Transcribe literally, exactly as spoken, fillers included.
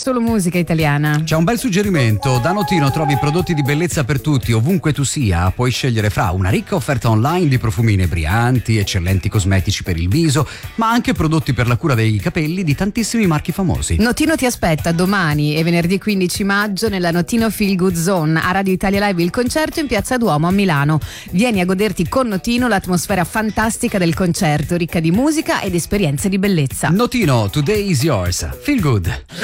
solo musica italiana. C'è un bel suggerimento. Da Notino trovi prodotti di bellezza per tutti, ovunque tu sia. Puoi scegliere fra una ricca offerta online di profumi inebrianti, eccellenti cosmetici per il viso, ma anche prodotti per la cura dei capelli di tantissimi marchi famosi. Notino ti aspetta domani e venerdì quindici maggio nella Notino Feel Good Zone. A Radio Italia Live il concerto in Piazza Duomo a Milano. Vieni a goderti con Notino l'atmosfera fantastica del concerto, ricca di musica ed esperienze di bellezza. Notino, today is yours. Feel good.